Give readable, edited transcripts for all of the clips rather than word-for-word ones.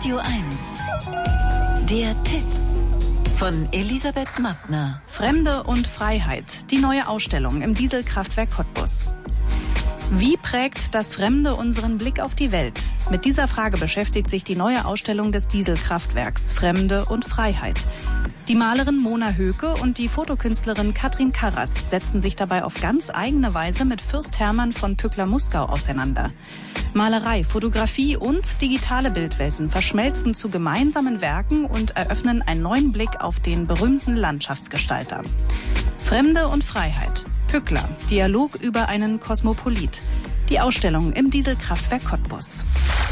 Radio 1. Der Tipp von Elisabeth Mattner. Fremde und Freiheit. Die neue Ausstellung im Dieselkraftwerk Cottbus. Wie prägt das Fremde unseren Blick auf die Welt? Mit dieser Frage beschäftigt sich die neue Ausstellung des Dieselkraftwerks Fremde und Freiheit. Die Malerin Mona Höke und die Fotokünstlerin Katrin Karras setzen sich dabei auf ganz eigene Weise mit Fürst Hermann von Pückler-Muskau auseinander. Malerei, Fotografie und digitale Bildwelten verschmelzen zu gemeinsamen Werken und eröffnen einen neuen Blick auf den berühmten Landschaftsgestalter. Fremde und Freiheit. Pückler, Dialog über einen Kosmopolit. Die Ausstellung im Dieselkraftwerk Cottbus.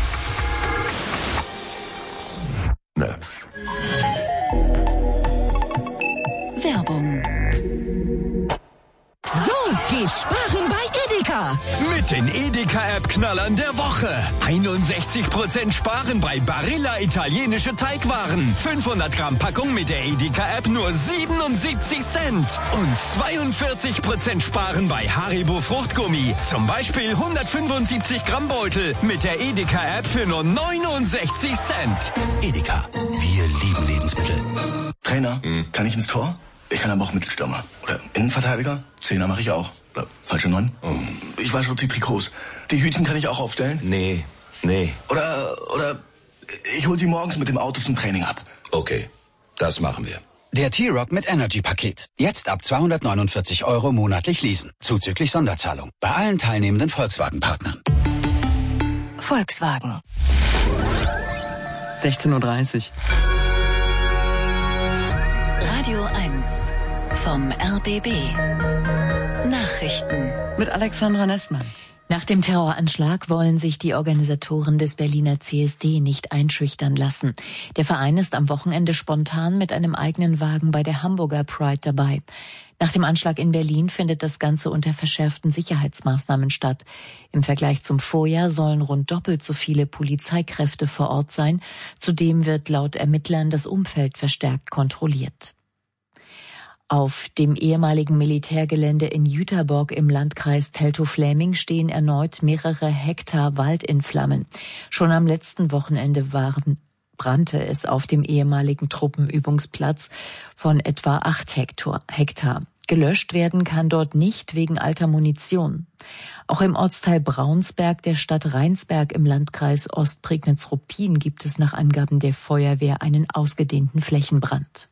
Ne. Werbung. So geht sparen bei Edeka. Mit den Edeka-App-Knallern der Woche. 61% sparen bei Barilla italienische Teigwaren. 500 Gramm Packung mit der Edeka-App nur 77 Cent. Und 42% sparen bei Haribo Fruchtgummi. Zum Beispiel 175 Gramm Beutel mit der Edeka-App für nur 69 Cent. Edeka, wir lieben Lebensmittel. Trainer, kann ich ins Tor? Ich kann aber auch Mittelstürmer. Oder Innenverteidiger. Zehner mache ich auch. Oder falsche 9. Ich wasche die Trikots. Die Hütchen kann ich auch aufstellen? Nee. Oder ich hole sie morgens mit dem Auto zum Training ab. Okay, das machen wir. Der T-Rock mit Energy-Paket. Jetzt ab 249 € monatlich leasen. Zuzüglich Sonderzahlung. Bei allen teilnehmenden Volkswagen-Partnern. Volkswagen. 16:30 Uhr. Radio 1 vom RBB. Nachrichten Mit Alexandra Nestmann. Nach dem Terroranschlag wollen sich die Organisatoren des Berliner CSD nicht einschüchtern lassen. Der Verein ist am Wochenende spontan mit einem eigenen Wagen bei der Hamburger Pride dabei. Nach dem Anschlag in Berlin findet das Ganze unter verschärften Sicherheitsmaßnahmen statt. Im Vergleich zum Vorjahr sollen rund doppelt so viele Polizeikräfte vor Ort sein. Zudem wird laut Ermittlern das Umfeld verstärkt kontrolliert. Auf dem ehemaligen Militärgelände in Jüterbock im Landkreis Teltow-Fläming stehen erneut mehrere Hektar Wald in Flammen. Schon am letzten Wochenende brannte es auf dem ehemaligen Truppenübungsplatz von etwa 8 Hektar. Gelöscht werden kann dort nicht wegen alter Munition. Auch im Ortsteil Braunsberg der Stadt Rheinsberg im Landkreis Ostprignitz-Ruppin gibt es nach Angaben der Feuerwehr einen ausgedehnten Flächenbrand.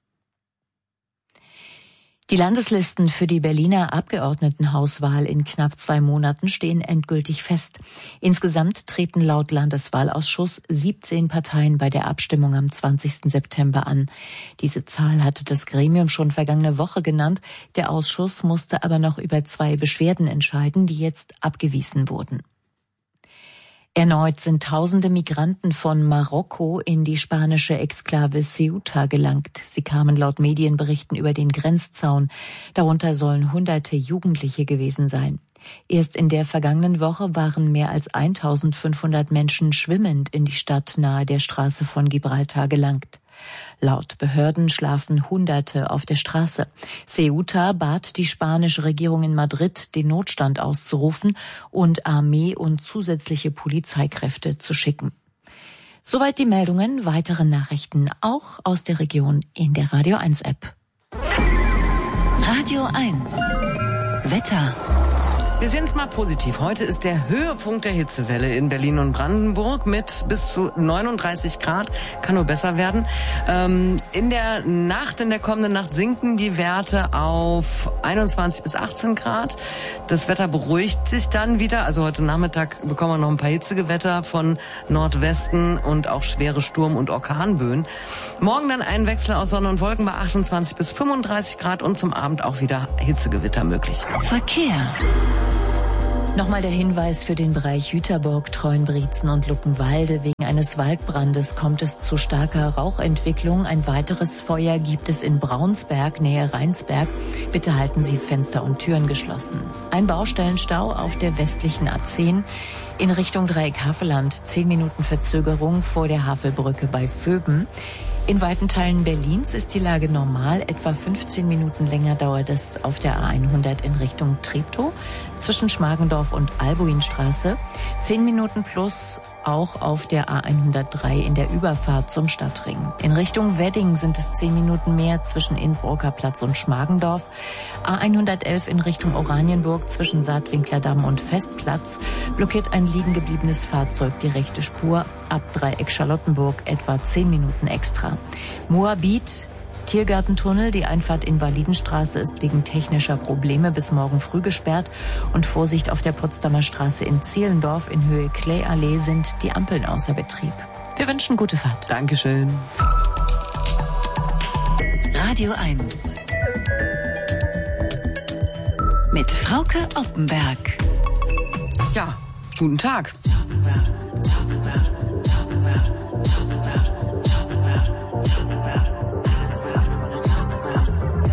Die Landeslisten für die Berliner Abgeordnetenhauswahl in knapp 2 Monaten stehen endgültig fest. Insgesamt treten laut Landeswahlausschuss 17 Parteien bei der Abstimmung am 20. September an. Diese Zahl hatte das Gremium schon vergangene Woche genannt. Der Ausschuss musste aber noch über 2 Beschwerden entscheiden, die jetzt abgewiesen wurden. Erneut sind tausende Migranten von Marokko in die spanische Exklave Ceuta gelangt. Sie kamen laut Medienberichten über den Grenzzaun. Darunter sollen Hunderte Jugendliche gewesen sein. Erst in der vergangenen Woche waren mehr als 1500 Menschen schwimmend in die Stadt nahe der Straße von Gibraltar gelangt. Laut Behörden schlafen Hunderte auf der Straße. Ceuta bat die spanische Regierung in Madrid, den Notstand auszurufen und Armee und zusätzliche Polizeikräfte zu schicken. Soweit die Meldungen. Weitere Nachrichten auch aus der Region in der Radio 1 App. Radio 1 Wetter. Wir sehen es mal positiv. Heute ist der Höhepunkt der Hitzewelle in Berlin und Brandenburg mit bis zu 39 Grad. Kann nur besser werden. In der kommenden Nacht sinken die Werte auf 21 bis 18 Grad. Das Wetter beruhigt sich dann wieder. Also heute Nachmittag bekommen wir noch ein paar Hitzegewitter von Nordwesten und auch schwere Sturm- und Orkanböen. Morgen dann ein Wechsel aus Sonne und Wolken bei 28 bis 35 Grad und zum Abend auch wieder Hitzegewitter möglich. Verkehr. Nochmal der Hinweis für den Bereich Jüterbock, Treuenbrietzen und Luckenwalde. Wegen eines Waldbrandes kommt es zu starker Rauchentwicklung. Ein weiteres Feuer gibt es in Braunsberg, nähe Rheinsberg. Bitte halten Sie Fenster und Türen geschlossen. Ein Baustellenstau auf der westlichen A10 in Richtung Dreieck Havelland. 10 Minuten Verzögerung vor der Havelbrücke bei Vöben. In weiten Teilen Berlins ist die Lage normal. Etwa 15 Minuten länger dauert es auf der A100 in Richtung Treptow zwischen Schmargendorf und Albuinstraße. 10 Minuten plus auch auf der A103 in der Überfahrt zum Stadtring. In Richtung Wedding sind es 10 Minuten mehr zwischen Innsbrucker Platz und Schmargendorf. A111 in Richtung Oranienburg zwischen Saatwinklerdamm und Festplatz blockiert ein liegen gebliebenes Fahrzeug die rechte Spur. Ab Dreieck Charlottenburg etwa 10 Minuten extra. Moabit, Tiergartentunnel, die Einfahrt Invalidenstraße ist wegen technischer Probleme bis morgen früh gesperrt und Vorsicht auf der Potsdamer Straße in Zehlendorf in Höhe Klee-Allee sind die Ampeln außer Betrieb. Wir wünschen gute Fahrt. Dankeschön. Radio 1 mit Frauke Oppenberg. Ja, guten Tag. Talk about